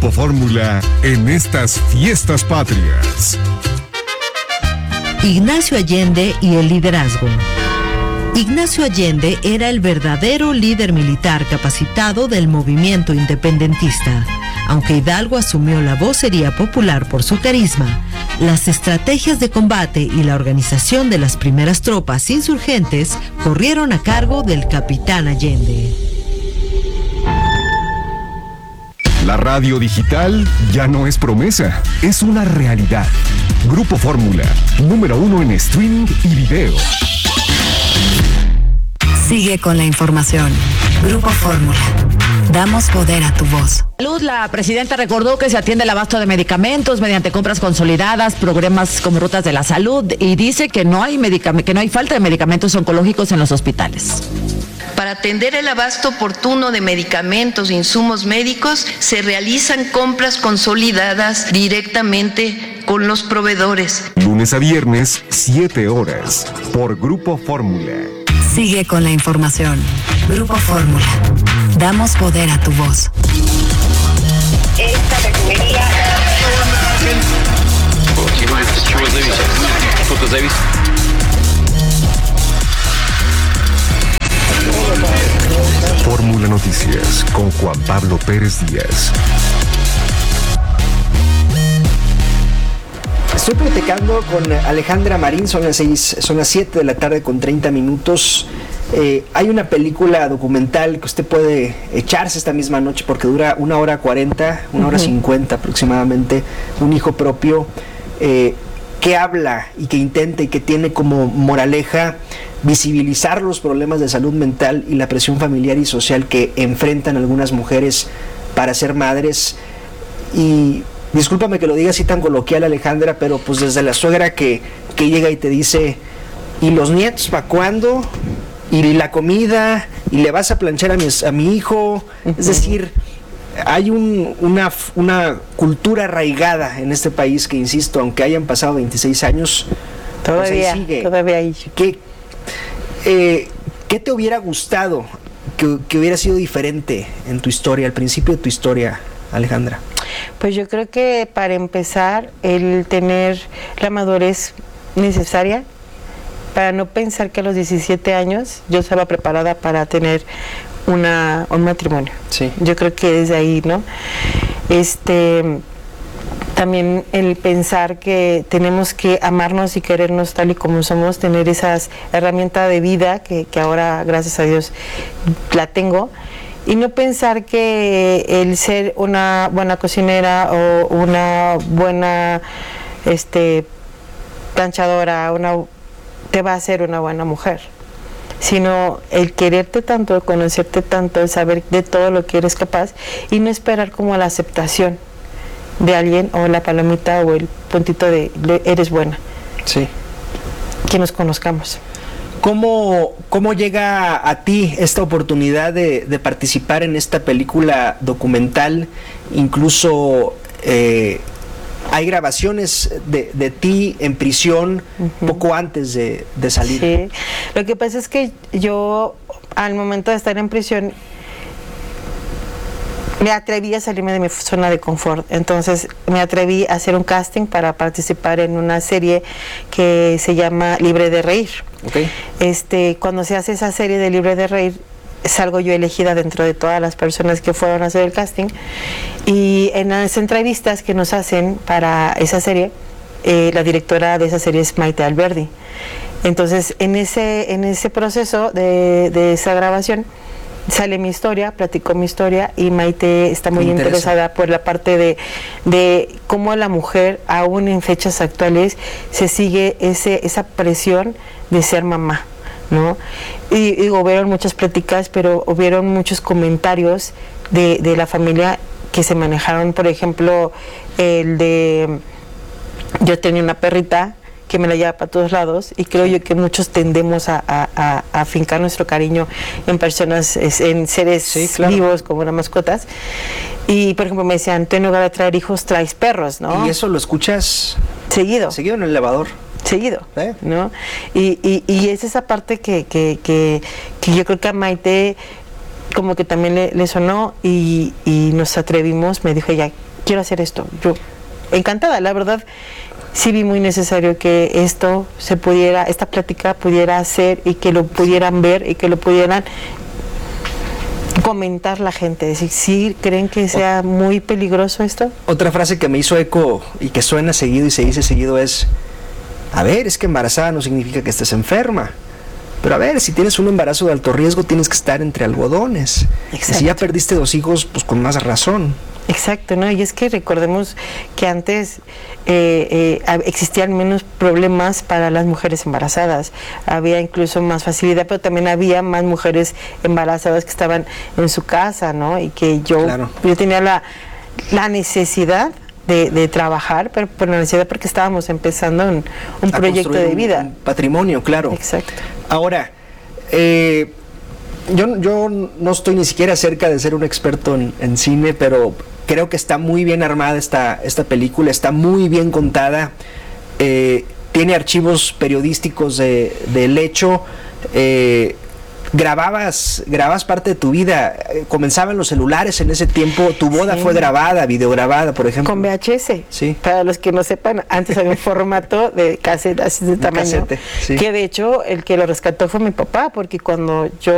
Grupo Fórmula en estas fiestas patrias. Ignacio Allende y el liderazgo. Ignacio Allende era el verdadero líder militar capacitado del movimiento independentista. Aunque Hidalgo asumió la vocería popular por su carisma, las estrategias de combate y la organización de las primeras tropas insurgentes corrieron a cargo del capitán Allende. La radio digital ya no es promesa, es una realidad. Grupo Fórmula, número 1 en streaming y video. Sigue con la información. Grupo Fórmula. Damos poder a tu voz. Salud, la presidenta recordó que se atiende el abasto de medicamentos mediante compras consolidadas, programas como Rutas de la Salud, y dice que no hay falta de medicamentos oncológicos en los hospitales. Para atender el abasto oportuno de medicamentos e insumos médicos, se realizan compras consolidadas directamente con los proveedores. Lunes a viernes, 7 horas, por Grupo Fórmula. Sigue con la información. Grupo Fórmula. Damos poder a tu voz. Esta refinería. Fórmula Noticias con Juan Pablo Pérez Díaz. Estoy platicando con Alejandra Marín, son las 7 de la tarde con 30 minutos. Hay una película documental que usted puede echarse esta misma noche porque dura 1 hora 40, 1 hora 50 aproximadamente, Un hijo propio, que habla y que intenta y que tiene como moraleja visibilizar los problemas de salud mental y la presión familiar y social que enfrentan algunas mujeres para ser madres. Y discúlpame que lo diga así tan coloquial, Alejandra, pero pues desde la suegra que llega y te dice, ¿y los nietos para cuándo? ¿Y la comida? ¿Y le vas a planchar a mi hijo? Es decir, hay una cultura arraigada en este país que, insisto, aunque hayan pasado 26 años, todavía, pues sigue. Todavía hay. ¿Qué te hubiera gustado que hubiera sido diferente en tu historia, al principio de tu historia, Alejandra? Pues yo creo que para empezar, el tener la madurez necesaria para no pensar que a los 17 años yo estaba preparada para tener un matrimonio. Sí. Yo creo que desde ahí, ¿no? También el pensar que tenemos que amarnos y querernos tal y como somos, tener esas herramientas de vida que ahora, gracias a Dios, la tengo. Y no pensar que el ser una buena cocinera o una buena planchadora te va a hacer una buena mujer, sino el quererte tanto, el conocerte tanto, el saber de todo lo que eres capaz y no esperar como la aceptación de alguien o la palomita o el puntito de eres buena. Sí. Que nos conozcamos. ¿Cómo llega a ti esta oportunidad de participar en esta película documental? Incluso hay grabaciones de ti en prisión poco antes de salir. Sí, lo que pasa es que yo al momento de estar en prisión me atreví a salirme de mi zona de confort, entonces me atreví a hacer un casting para participar en una serie que se llama Libre de Reír. Okay. Cuando se hace esa serie de Libre de Reír, salgo yo elegida dentro de todas las personas que fueron a hacer el casting, y en las entrevistas que nos hacen para esa serie, la directora de esa serie es Maite Alberdi. Entonces en ese proceso de esa grabación sale mi historia, platico mi historia, y Maite está muy interesada por la parte de cómo la mujer, aún en fechas actuales, se sigue esa presión de ser mamá, ¿no? Y hubieron muchas pláticas, pero hubieron muchos comentarios de la familia que se manejaron. Por ejemplo, el de yo tenía una perrita que me la lleva para todos lados, y creo yo que muchos tendemos a afincar nuestro cariño en personas, en seres sí, claro, vivos como unas mascotas. Y por ejemplo me decían, tú en lugar de traer hijos traes perros, ¿no? Y eso lo escuchas seguido en el elevador. Seguido, ¿no? Y es esa parte que yo creo que a Maite como que también le sonó, y nos atrevimos, me dijo ella, quiero hacer esto. Yo, encantada, la verdad, sí vi muy necesario que esta plática pudiera hacer y que lo pudieran ver y que lo pudieran comentar la gente, decir, ¿sí creen que sea muy peligroso esto? Otra frase que me hizo eco y que suena seguido y se dice seguido es, a ver, es que embarazada no significa que estés enferma. Pero a ver, si tienes un embarazo de alto riesgo, tienes que estar entre algodones. Exacto. Y si ya perdiste 2 hijos, pues con más razón. Exacto, ¿no? Y es que recordemos que antes existían menos problemas para las mujeres embarazadas. Había incluso más facilidad, pero también había más mujeres embarazadas que estaban en su casa, ¿no? Y que yo tenía la necesidad de trabajar, pero por la necesidad porque estábamos empezando un proyecto de vida. Un patrimonio, claro. Exacto. Ahora, yo no estoy ni siquiera cerca de ser un experto en cine, pero creo que está muy bien armada esta película, está muy bien contada, tiene archivos periodísticos del hecho, grababas parte de tu vida, comenzaban los celulares en ese tiempo, tu boda fue grabada, videograbada, por ejemplo. Con VHS. Sí. Para los que no sepan, antes había un formato de cassette así de tamaño, casete, sí. Que de hecho el que lo rescató fue mi papá, porque cuando yo